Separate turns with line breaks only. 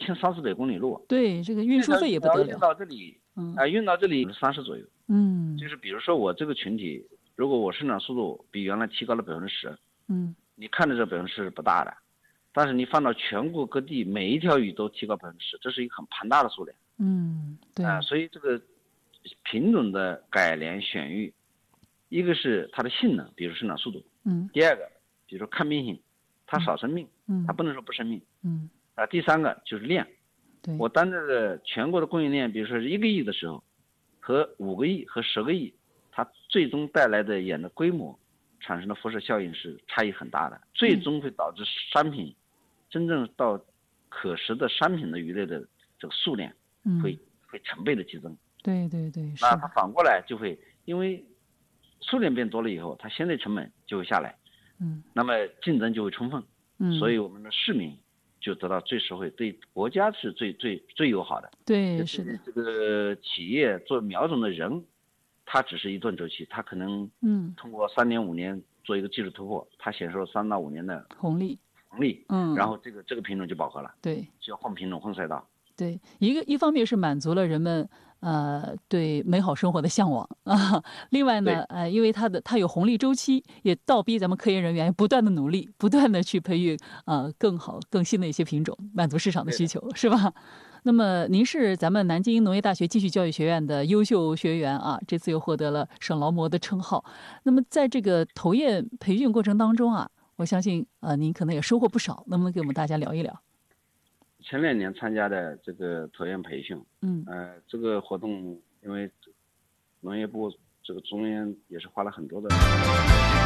1000-3000公里路。
对，这个运输费也不得了。
运到这里，运到这里30左右。就是比如说我这个群体，如果我生长速度比原来提高了10%，你看着这10%不大的，但是你放到全国各地，每一条鱼都提高10%，这是一个很庞大的数量。
对。
所以这个品种的改良选育，一个是它的性能，比如生长速度。第二个，比如说抗病性，它少生命，它不能说不生命。第三个就是量。我当这个全国的供应链，比如说是1个亿的时候，和5个亿和10个亿，它最终带来的眼的规模产生的辐射效应是差异很大的，最终会导致商品真正到可食的商品的鱼类的这个数量会成倍的激增。
对。
那它反过来就会，因为数量变多了以后，它相对成本就会下来。那么竞争就会充分。所以我们的市民就得到最实惠，对国家是最友好的。
对，是的。
这个企业做苗种的人，他只是一段周期，他可能通过3年5年做一个技术突破，他享受3到5年的红利。然后这个品种就饱和了。
对，
就要换品种换赛道。
对，一方面是满足了人们对美好生活的向往啊，另外呢因为它有红利周期，也倒逼咱们科研人员不断的努力，不断的去培育更好更新的一些品种，满足市场的需求，是吧？那么您是咱们南京农业大学继续教育学院的优秀学员啊，这次又获得了省劳模的称号。那么在这个投验培训过程当中啊，我相信您可能也收获不少，能不能给我们大家聊一聊？
前2年参加的这个投研培训，这个活动因为农业部这个中央也是花了很多的